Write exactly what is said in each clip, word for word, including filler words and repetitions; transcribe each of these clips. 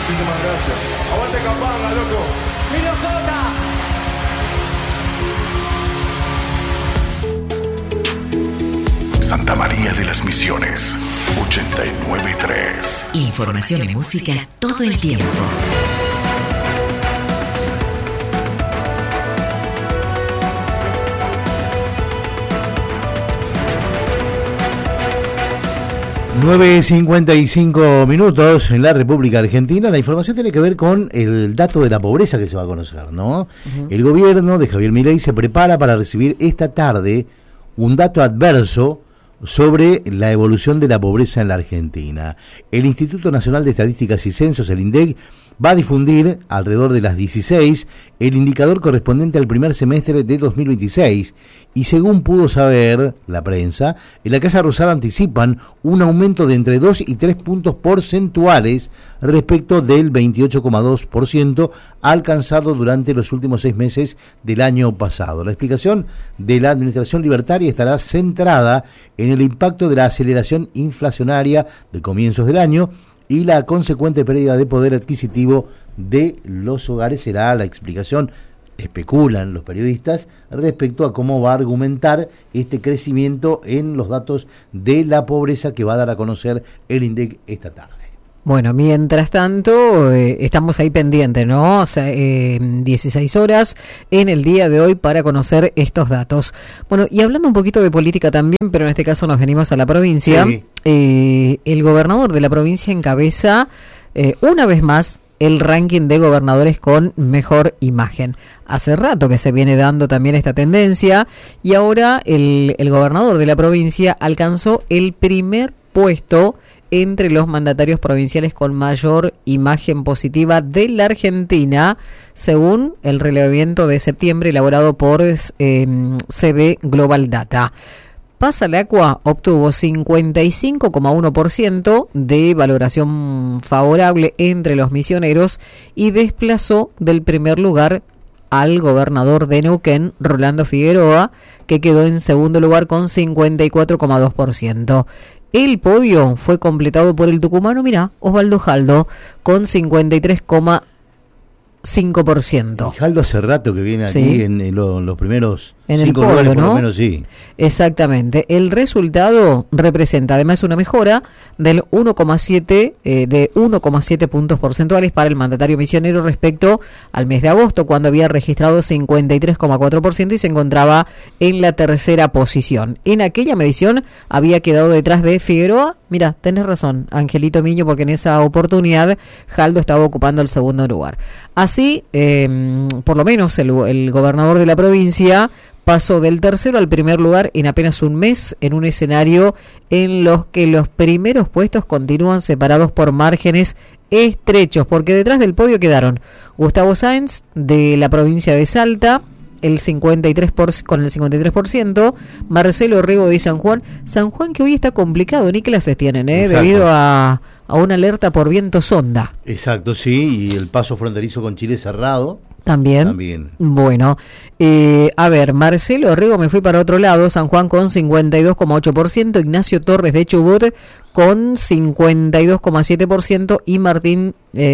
Muchísimas gracias. Aguante Capanga, loco. Santa María de las Misiones, ochenta y nueve punto tres. Información y música todo el tiempo. nueve cincuenta y cinco minutos en la República Argentina. La información tiene que ver con el dato de la pobreza que se va a conocer, ¿no? Uh-huh. El gobierno de Javier Milei se prepara para recibir esta tarde un dato adverso sobre la evolución de la pobreza en la Argentina. El Instituto Nacional de Estadísticas y Censos, el INDEC, va a difundir alrededor de las dieciséis el indicador correspondiente al primer semestre de dos mil veintiséis y según pudo saber la prensa, en la Casa Rosada anticipan un aumento de entre dos y tres puntos porcentuales respecto del veintiocho coma dos por ciento alcanzado durante los últimos seis meses del año pasado. La explicación de la administración libertaria estará centrada en el impacto de la aceleración inflacionaria de comienzos del año y la consecuente pérdida de poder adquisitivo de los hogares. Será la explicación, especulan los periodistas, respecto a cómo va a argumentar este crecimiento en los datos de la pobreza que va a dar a conocer el INDEC esta tarde. Bueno, mientras tanto, eh, estamos ahí pendientes, ¿no? O sea, eh, dieciséis horas en el día de hoy para conocer estos datos. Bueno, y hablando un poquito de política también, pero en este caso nos venimos a la provincia. Sí. Eh, el gobernador de la provincia encabeza eh, una vez más el ranking de gobernadores con mejor imagen. Hace rato que se viene dando también esta tendencia y ahora el, el gobernador de la provincia alcanzó el primer puesto entre los mandatarios provinciales con mayor imagen positiva de la Argentina, según el relevamiento de septiembre elaborado por eh, C B Global Data. Pasalacua obtuvo cincuenta y cinco coma uno por ciento de valoración favorable entre los misioneros y desplazó del primer lugar al gobernador de Neuquén, Rolando Figueroa, que quedó en segundo lugar con cincuenta y cuatro coma dos por ciento. El podio fue completado por el tucumano, mirá, Osvaldo Jaldo, con cincuenta y tres coma cinco por ciento. Jaldo hace rato que viene aquí, sí, en, en, lo, en los primeros en cinco el podio, lugares, por ¿no? lo menos, sí. Exactamente. El resultado representa además una mejora del uno coma siete eh, de uno coma siete puntos porcentuales para el mandatario misionero respecto al mes de agosto, cuando había registrado cincuenta y tres coma cuatro por ciento y se encontraba en la tercera posición. En aquella medición había quedado detrás de Figueroa. Mira, tenés razón, Angelito Miño, porque en esa oportunidad Jaldo estaba ocupando el segundo lugar. Así, eh, por lo menos el, el gobernador de la provincia pasó del tercero al primer lugar en apenas un mes, en un escenario en los que los primeros puestos continúan separados por márgenes estrechos, porque detrás del podio quedaron Gustavo Sáenz de la provincia de Salta, el cincuenta y tres por ciento, con el cincuenta y tres por ciento, Marcelo Rego de San Juan, San Juan que hoy está complicado, ni clases tienen, ¿eh? Debido a, a una alerta por viento sonda. Exacto, sí, y el paso fronterizo con Chile cerrado. También. También. Bueno, eh, a ver, Marcelo Rego, me fui para otro lado, San Juan con cincuenta y dos coma ocho por ciento, Ignacio Torres de Chubut con cincuenta y dos coma siete por ciento y Martín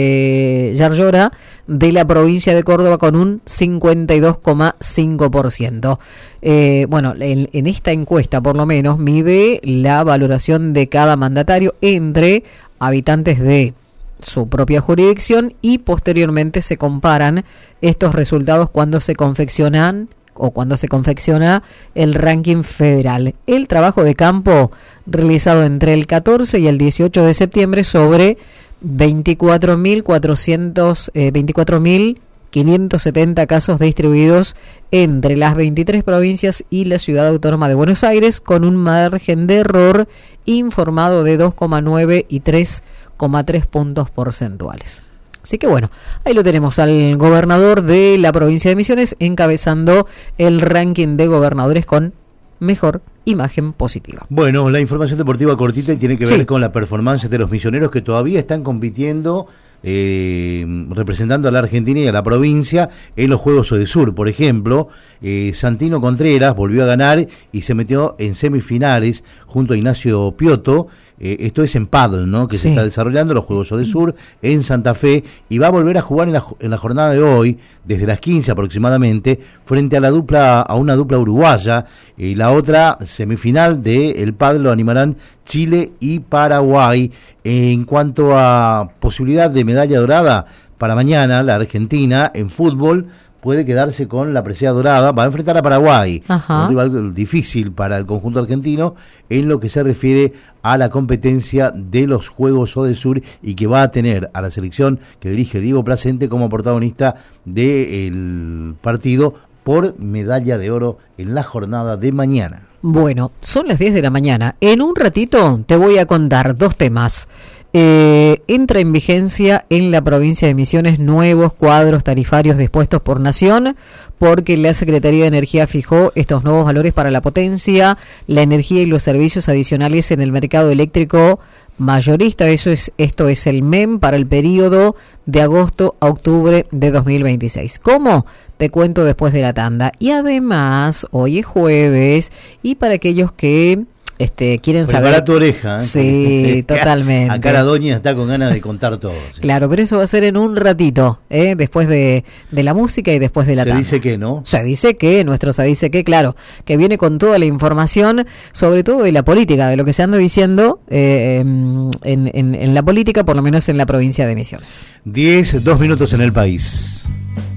eh, Yarlora de la provincia de Córdoba con un cincuenta y dos coma cinco por ciento. Eh, bueno, en, en esta encuesta por lo menos mide la valoración de cada mandatario entre habitantes de su propia jurisdicción y posteriormente se comparan estos resultados cuando se confeccionan o cuando se confecciona el ranking federal. El trabajo de campo realizado entre el catorce y el dieciocho de septiembre sobre veinticuatro mil cuatrocientos, eh, veinticuatro mil quinientos setenta casos distribuidos entre las veintitrés provincias y la Ciudad Autónoma de Buenos Aires, con un margen de error informado de dos coma nueve y tres coma tres puntos porcentuales. Así que bueno, ahí lo tenemos al gobernador de la provincia de Misiones encabezando el ranking de gobernadores con mejor imagen positiva. Bueno, la información deportiva cortita y tiene que ver Sí. con la performance de los misioneros que todavía están compitiendo, eh, representando a la Argentina y a la provincia en los Juegos Odesur. Por ejemplo, eh, Santino Contreras volvió a ganar y se metió en semifinales junto a Ignacio Piotto Eh, esto es en pádel, ¿no? Que Sí. se está desarrollando los Juegos Odesur en Santa Fe y va a volver a jugar en la, en la jornada de hoy, desde las quince aproximadamente, frente a la dupla, a una dupla uruguaya. Y la otra semifinal del pádel lo animarán Chile y Paraguay. En cuanto a posibilidad de medalla dorada para mañana, la Argentina en fútbol puede quedarse con la presea dorada, va a enfrentar a Paraguay, Ajá. un rival difícil para el conjunto argentino en lo que se refiere a la competencia de los Juegos Odesur y que va a tener a la selección que dirige Diego Placente como protagonista del partido por medalla de oro en la jornada de mañana. Bueno, son las diez de la mañana. En un ratito te voy a contar dos temas. Eh, entra en vigencia en la provincia de Misiones nuevos cuadros tarifarios dispuestos por Nación, porque la Secretaría de Energía fijó estos nuevos valores para la potencia, la energía y los servicios adicionales en el mercado eléctrico mayorista. Eso es, esto es el M E M para el periodo de agosto a octubre de dos mil veintiséis. ¿Cómo? Te cuento después de la tanda. Y además, hoy es jueves, y para aquellos que este quieren Prepara saber... tu oreja. ¿eh? Sí, Porque totalmente. Acá la doña está con ganas de contar todo. ¿sí? Claro, pero eso va a ser en un ratito, ¿eh? Después de, de la música y después de la Se tanda. dice que no. Se dice que, nuestro se dice que, claro, que viene con toda la información, sobre todo de la política, de lo que se anda diciendo eh, en, en, en la política, por lo menos en la provincia de Misiones. diez, dos minutos en el país.